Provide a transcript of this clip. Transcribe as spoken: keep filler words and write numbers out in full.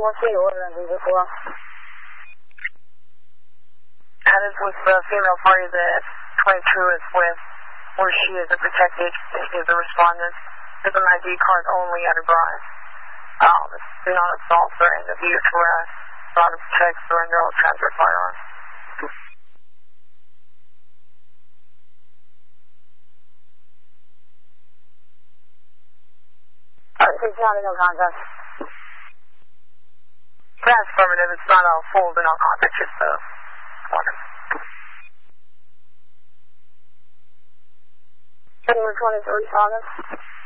我是有人就是说。 That is with the female party that twenty-two is with, where she is a protected, she is a respondent, with an I D card only at a garage. Um, do not assault, threaten, abuse, harass, not protect, surrender, or transfer firearms. It's not a no contest. That's affirmative. It's not a full do not contest, just a warning. Anyone twenty-three, August?